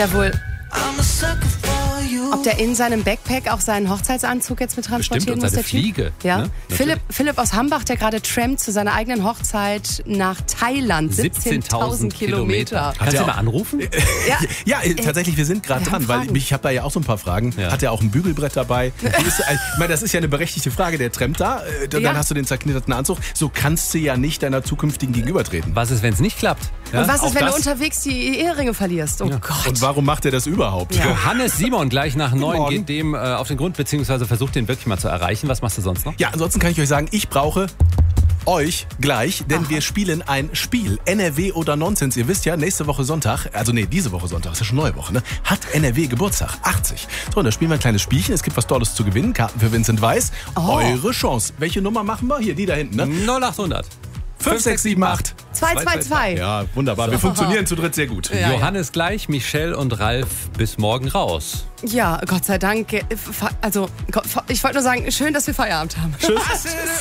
der wohl... Ob der in seinem Backpack auch seinen Hochzeitsanzug jetzt mit transportieren Bestimmt, und muss, seine der Typ? Fliege. Ja. Ne? Philipp aus Hambach, der gerade trampt zu seiner eigenen Hochzeit nach Thailand. 17.000 Kilometer. Kannst du mal anrufen? Ja, tatsächlich, wir sind gerade dran, weil ich habe da ja auch so ein paar Fragen. Ja. Hat er auch ein Bügelbrett dabei? Ich meine, das ist ja eine berechtigte Frage. Der trampt da, dann hast du den zerknitterten Anzug. So kannst du ja nicht deiner zukünftigen Gegenüber treten. Was ist, wenn es nicht klappt? Und was auch ist, wenn du das? unterwegs die Eheringe verlierst? Oh Gott. Und warum macht er das überhaupt? Ja. Johannes Simon gleich nach 9 Morgen. geht dem auf den Grund, beziehungsweise versucht den wirklich mal zu erreichen. Was machst du sonst noch? Ja, ansonsten kann ich euch sagen, ich brauche euch gleich, denn wir spielen ein Spiel. NRW oder Nonsens. Ihr wisst ja, nächste Woche Sonntag, diese Woche Sonntag, ist ja schon neue Woche, ne? Hat NRW Geburtstag, 80. So, und da spielen wir ein kleines Spielchen. Es gibt was Tolles zu gewinnen. Karten für Vincent Weiss. Eure Chance. Welche Nummer machen wir? Hier, die da hinten, ne? 0800. 5678. 222. Ja, wunderbar. Wir funktionieren zu dritt sehr gut. Ja, Johannes gleich, Michelle und Ralf bis morgen raus. Ja, Gott sei Dank. Also, ich wollte nur sagen, schön, dass wir Feierabend haben. Tschüss.